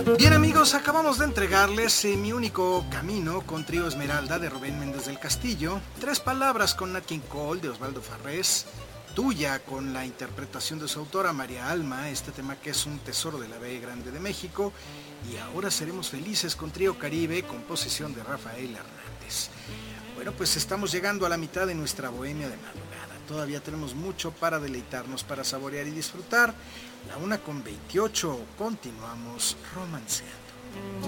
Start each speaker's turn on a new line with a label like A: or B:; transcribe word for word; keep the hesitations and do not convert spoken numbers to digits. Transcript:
A: Bien amigos, acabamos de entregarles eh, Mi Único Camino con Trío Esmeralda de Rubén Méndez del Castillo, Tres Palabras con Nat King Cole de Osvaldo Farrés, Tuya con la interpretación de su autora María Alma, este tema que es un tesoro de la B Grande de México, y Ahora Seremos Felices con Trío Caribe, composición de Rafael Hernández. Bueno, pues estamos llegando a la mitad de nuestra bohemia de madrugada. Todavía tenemos mucho para deleitarnos, para saborear y disfrutar. La una con veintiocho, continuamos romanceando.